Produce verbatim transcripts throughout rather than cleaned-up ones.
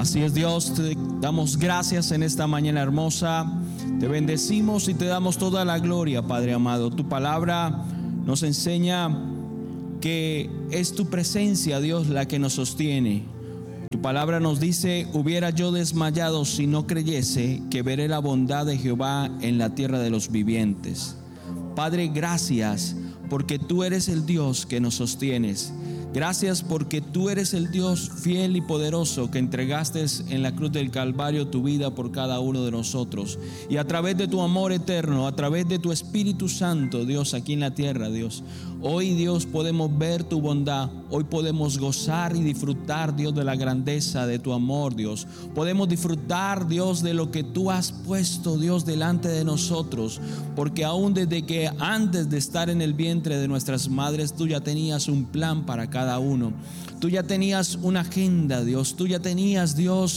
Así es, Dios, te damos gracias en esta mañana hermosa. Te bendecimos y te damos toda la gloria, Padre amado. Tu palabra nos enseña que es tu presencia, Dios, la que nos sostiene. Tu palabra nos dice: hubiera yo desmayado si no creyese que veré la bondad de Jehová en la tierra de los vivientes. Padre, gracias porque tú eres el Dios que nos sostienes. Gracias porque tú eres el Dios fiel y poderoso que entregaste en la cruz del Calvario tu vida por cada uno de nosotros. Y a través de tu amor eterno, a través de tu Espíritu Santo, Dios, aquí en la tierra, Dios, hoy, Dios, podemos ver tu bondad. Hoy podemos gozar y disfrutar, Dios, de la grandeza de tu amor, Dios. Podemos disfrutar, Dios, de lo que tú has puesto, Dios, delante de nosotros. Porque aún desde que antes de estar en el vientre de nuestras madres, tú ya tenías un plan para cada cada uno. Tú ya tenías una agenda, Dios. Tú ya tenías, Dios,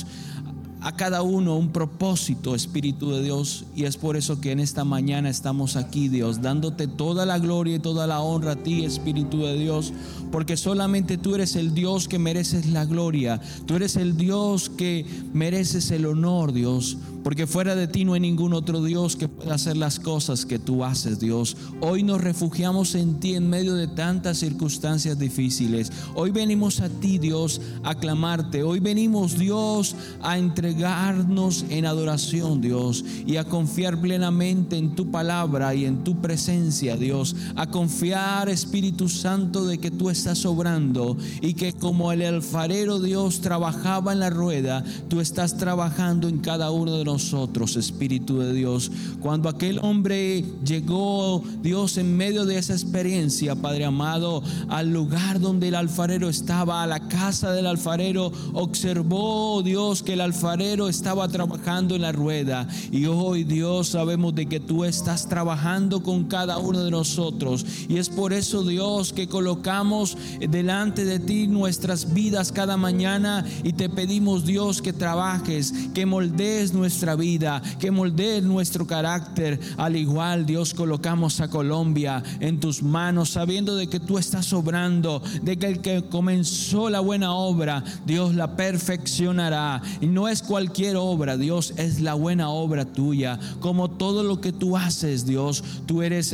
a cada uno un propósito, Espíritu de Dios. Y es por eso que en esta mañana estamos aquí, Dios, dándote toda la gloria y toda la honra a ti, Espíritu de Dios, porque solamente tú eres el Dios que mereces la gloria. Tú eres el Dios que mereces el honor, Dios, porque fuera de ti no hay ningún otro Dios que pueda hacer las cosas que tú haces, Dios. Hoy nos refugiamos en ti en medio de tantas circunstancias difíciles. Hoy venimos a ti, Dios, a clamarte. Hoy venimos, Dios, a entregarnos en adoración, Dios, y a confiar plenamente en tu palabra y en tu presencia, Dios. A confiar, Espíritu Santo, de que tú estás obrando y que como el alfarero, Dios, trabajaba en la rueda, tú estás trabajando en cada uno de nosotros. Nosotros, Espíritu de Dios. Cuando aquel hombre llegó, Dios, en medio de esa experiencia, Padre amado, al lugar donde el alfarero estaba, a la casa del alfarero, observó, Dios, que el alfarero estaba trabajando en la rueda. Y hoy, Dios, sabemos de que tú estás trabajando con cada uno de nosotros. Y es por eso, Dios, que colocamos delante de ti nuestras vidas cada mañana y te pedimos, Dios, que trabajes, que moldees nuestra vida, que moldee nuestro carácter. Al igual, Dios, colocamos a Colombia en tus manos, sabiendo de que tú estás obrando, de que el que comenzó la buena obra, Dios, la perfeccionará. Y no es cualquier obra, Dios, es la buena obra tuya. Como todo lo que tú haces, Dios, tú eres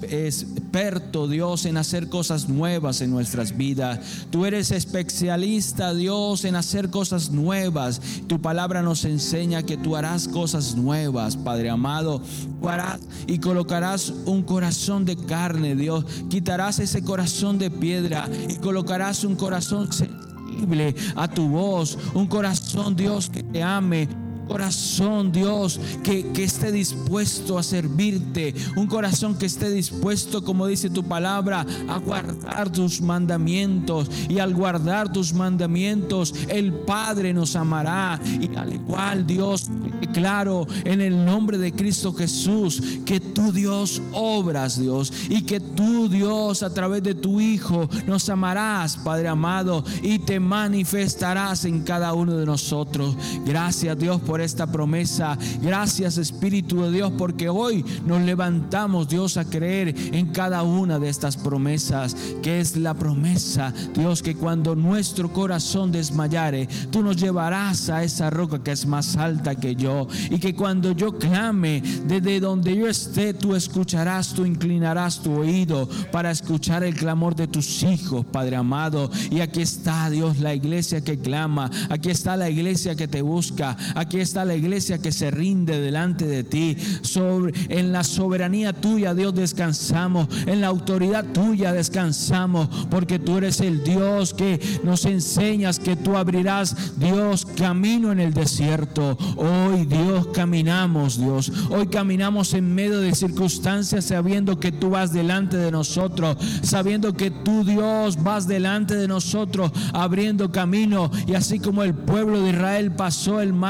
experto, Dios, en hacer cosas nuevas en nuestras vidas. Tú eres especialista, Dios, en hacer cosas nuevas. Tu palabra nos enseña que tú harás cosas nuevas, Padre amado. Tú harás y colocarás un corazón de carne, Dios. Quitarás ese corazón de piedra y colocarás un corazón sensible a tu voz. Un corazón, Dios, que te ame. Corazón, Dios, que, que esté dispuesto a servirte. Un corazón que esté dispuesto, como dice tu palabra, a guardar tus mandamientos. Y al guardar tus mandamientos, el Padre nos amará. Y al igual, Dios, declaro en el nombre de Cristo Jesús que tú, Dios, obras, Dios, y que tú, Dios, a través de tu Hijo nos amarás, Padre amado, y te manifestarás en cada uno de nosotros. Gracias, Dios, por esta promesa. Gracias, Espíritu de Dios, porque hoy nos levantamos, Dios, a creer en cada una de estas promesas, que es la promesa, Dios, que cuando nuestro corazón desmayare, tú nos llevarás a esa roca que es más alta que yo, y que cuando yo clame desde donde yo esté, tú escucharás, tú inclinarás tu oído para escuchar el clamor de tus hijos, Padre amado. Y aquí está, Dios, la iglesia que clama. Aquí está la iglesia que te busca. Aquí está la iglesia que se rinde delante de ti. Sobre, en la soberanía tuya, Dios, descansamos. En la autoridad tuya descansamos, porque tú eres el Dios que nos enseñas que tú abrirás, Dios, camino en el desierto. Hoy, Dios, caminamos, Dios. Hoy caminamos en medio de circunstancias, sabiendo que tú vas delante de nosotros, sabiendo que tú, Dios, vas delante de nosotros, abriendo camino. Y así como el pueblo de Israel pasó el mar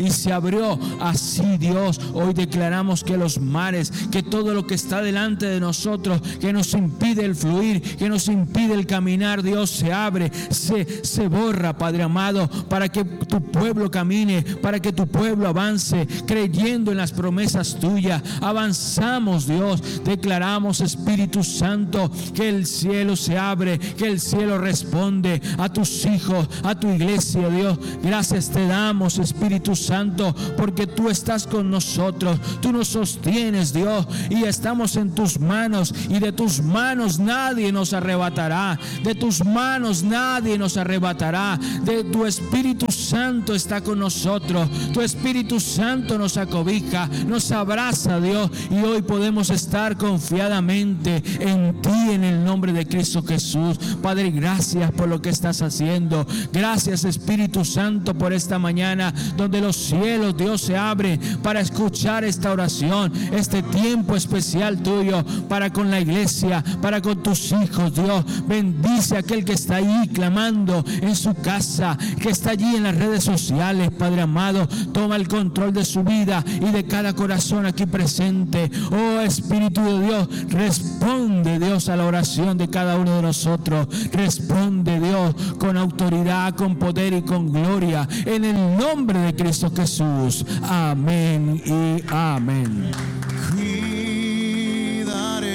y se abrió. Así, Dios, hoy declaramos que los mares, que todo lo que está delante de nosotros, que nos impide el fluir, que nos impide el caminar, Dios, se abre, se, se borra, Padre amado, para que tu pueblo camine, para que tu pueblo avance, creyendo en las promesas tuyas. Avanzamos, Dios, declaramos, Espíritu Santo, que el cielo se abre, que el cielo responde a tus hijos, a tu iglesia, Dios. Gracias te damos, Espíritu Santo, porque tú estás con nosotros, tú nos sostienes, Dios, y estamos en tus manos, y de tus manos nadie nos arrebatará, de tus manos nadie nos arrebatará, de tu Espíritu Santo está con nosotros, tu Espíritu Santo nos acobija, nos abraza, Dios, y hoy podemos estar confiadamente en ti, en el nombre de Cristo Jesús. Padre, gracias por lo que estás haciendo. Gracias, Espíritu Santo, por esta mañana donde los cielos, Dios, se abren para escuchar esta oración, este tiempo especial tuyo para con la iglesia, para con tus hijos, Dios. Bendice a aquel que está ahí clamando en su casa, que está allí en las redes sociales, Padre amado. Toma el control de su vida y de cada corazón aquí presente. Oh Espíritu de Dios, responde, Dios, a la oración de cada uno de nosotros. Responde, Dios, con autoridad, con poder y con gloria, en el nombre de Cristo Jesús. Amén y amén.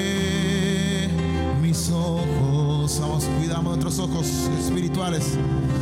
Cuidaré mis ojos. Vamos, cuidamos nuestros ojos espirituales.